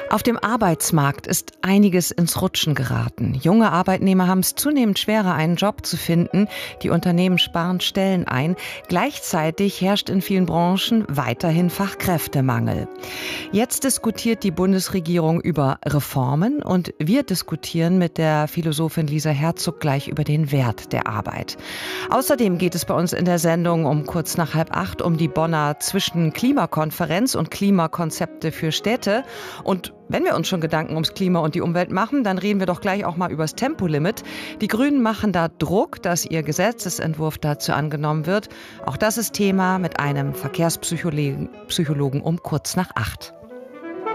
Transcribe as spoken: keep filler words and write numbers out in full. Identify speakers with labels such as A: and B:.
A: Auf dem Arbeitsmarkt ist einiges ins Rutschen geraten. Junge Arbeitnehmer haben es zunehmend schwerer, einen Job zu finden. Die Unternehmen sparen Stellen ein. Gleichzeitig herrscht in vielen Branchen weiterhin Fachkräftemangel. Jetzt diskutiert die Bundesregierung über Reformen und wir diskutieren mit der Philosophin Lisa Herzog gleich über den Wert der Arbeit. Außerdem geht es bei uns in der Sendung um kurz nach halb acht um die Bonner Zwischen-Klimakonferenz und Klimakonzepte für Städte. Und wenn wir uns schon Gedanken ums Klima und die Umwelt machen, dann reden wir doch gleich auch mal übers Tempolimit. Die Grünen machen da Druck, dass ihr Gesetzesentwurf dazu angenommen wird. Auch das ist Thema mit einem Verkehrspsychologen um kurz nach acht.